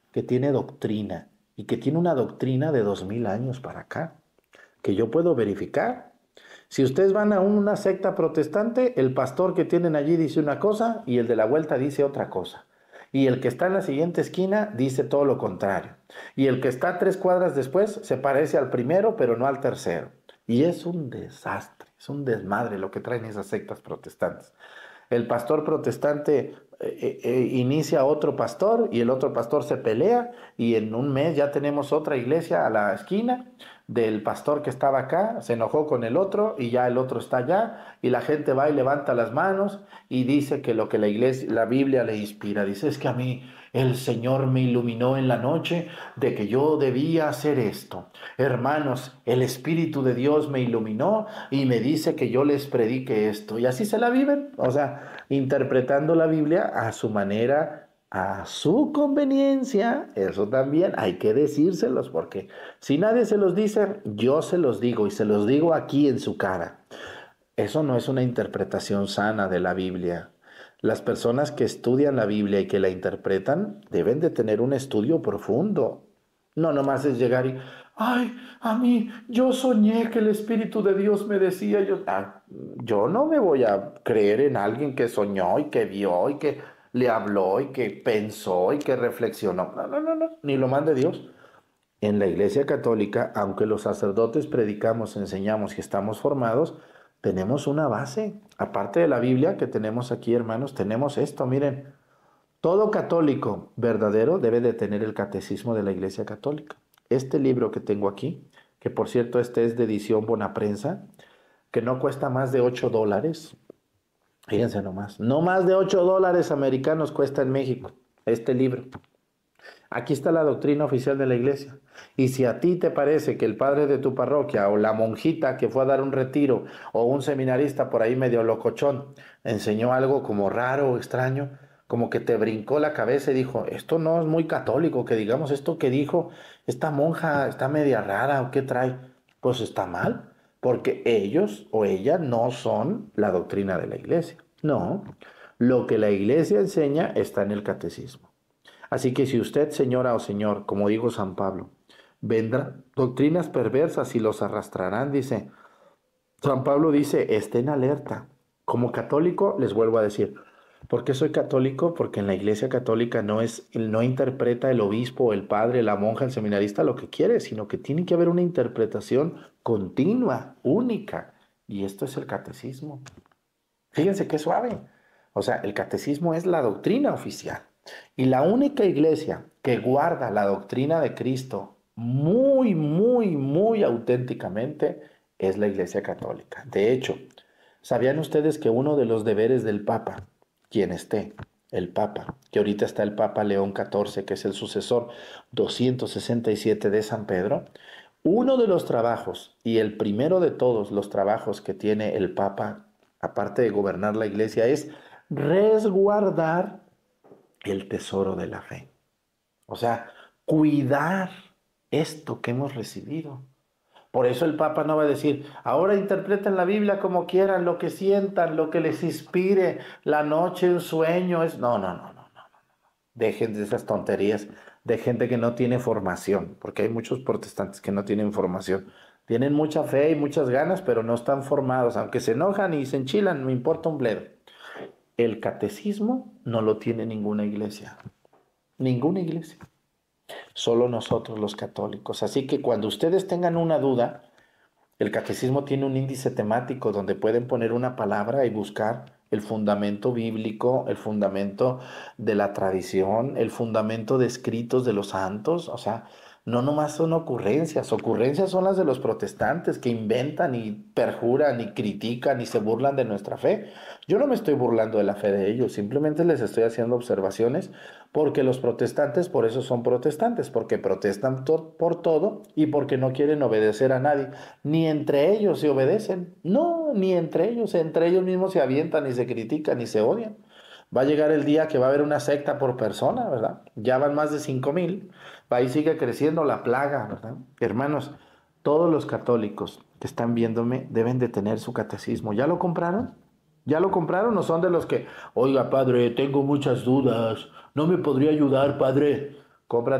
que tiene doctrina y que tiene una doctrina de 2000 años para acá, que yo puedo verificar. Si ustedes van a una secta protestante, el pastor que tienen allí dice una cosa y el de la vuelta dice otra cosa. Y el que está en la siguiente esquina dice todo lo contrario. Y el que está 3 cuadras después se parece al primero, pero no al tercero. Y es un desastre, es un desmadre lo que traen esas sectas protestantes. El pastor protestante inicia otro pastor y el otro pastor se pelea y en un mes ya tenemos otra iglesia a la esquina del pastor que estaba acá, se enojó con el otro y ya el otro está allá y la gente va y levanta las manos y dice que lo que la iglesia, la Biblia le inspira. Dice, es que a mí el Señor me iluminó en la noche de que yo debía hacer esto. Hermanos, el Espíritu de Dios me iluminó y me dice que yo les predique esto. Y así se la viven, o sea, interpretando la Biblia a su manera, a su conveniencia. Eso también hay que decírselos, porque si nadie se los dice, yo se los digo y se los digo aquí en su cara. Eso no es una interpretación sana de la Biblia. Las personas que estudian la Biblia y que la interpretan deben de tener un estudio profundo. No nomás es llegar y, ay, a mí, yo soñé que el Espíritu de Dios me decía, yo no me voy a creer en alguien que soñó y que vio y que le habló y que pensó y que reflexionó. No, no, no, no, ni lo mande Dios. En la Iglesia Católica, aunque los sacerdotes predicamos, enseñamos y estamos formados, tenemos una base. Aparte de la Biblia que tenemos aquí, hermanos, tenemos esto, miren. Todo católico verdadero debe de tener el catecismo de la Iglesia Católica. Este libro que tengo aquí, que por cierto este es de edición Bonaprensa, que no cuesta más de $8. Fíjense nomás, no más de $8 americanos cuesta en México este libro. Aquí está la doctrina oficial de la iglesia. Y si a ti te parece que el padre de tu parroquia o la monjita que fue a dar un retiro o un seminarista por ahí medio locochón enseñó algo como raro o extraño, como que te brincó la cabeza y dijo, esto no es muy católico, que digamos esto que dijo esta monja está media rara o qué trae, pues está mal, porque ellos o ella no son la doctrina de la iglesia. No, lo que la iglesia enseña está en el catecismo. Así que si usted, señora o señor, como dijo San Pablo, vendrá doctrinas perversas y los arrastrarán, dice, San Pablo dice, estén alerta. Como católico, les vuelvo a decir, ¿por qué soy católico? Porque en la iglesia católica no interpreta el obispo, el padre, la monja, el seminarista lo que quiere, sino que tiene que haber una interpretación continua, única. Y esto es el catecismo. Fíjense qué suave. O sea, el catecismo es la doctrina oficial. Y la única iglesia que guarda la doctrina de Cristo muy, muy, muy auténticamente es la iglesia católica. De hecho, ¿sabían ustedes que uno de los deberes del Papa, quien esté, el Papa, que ahorita está el Papa León XIV, que es el sucesor 267 de San Pedro, uno de los trabajos y el primero de todos los trabajos que tiene el Papa, aparte de gobernar la iglesia, es resguardar el tesoro de la fe? O sea, cuidar esto que hemos recibido. Por eso el Papa no va a decir, ahora interpreten la Biblia como quieran, lo que sientan, lo que les inspire, la noche, un sueño, es... No, no, no, no, no. Dejen de esas tonterías de gente que no tiene formación, porque hay muchos protestantes que no tienen formación. Tienen mucha fe y muchas ganas, pero no están formados. Aunque se enojan y se enchilan, no importa un bledo. El catecismo no lo tiene ninguna iglesia. Ninguna iglesia. Solo nosotros los católicos. Así que cuando ustedes tengan una duda, el catecismo tiene un índice temático donde pueden poner una palabra y buscar el fundamento bíblico, el fundamento de la tradición, el fundamento de escritos de los santos. O sea, no nomás son ocurrencias. Ocurrencias son las de los protestantes que inventan y perjuran y critican y se burlan de nuestra fe. Yo no me estoy burlando de la fe de ellos, simplemente les estoy haciendo observaciones porque los protestantes por eso son protestantes, porque protestan por todo y porque no quieren obedecer a nadie. Ni entre ellos se obedecen, no, ni entre ellos mismos se avientan y se critican y se odian. Va a llegar el día que va a haber una secta por persona, ¿verdad? Ya van más de 5,000. Ahí sigue creciendo la plaga, ¿verdad? Hermanos, todos los católicos que están viéndome deben de tener su catecismo. ¿Ya lo compraron? ¿Ya lo compraron o son de los que, oiga, padre, tengo muchas dudas, no me podría ayudar, padre? Compra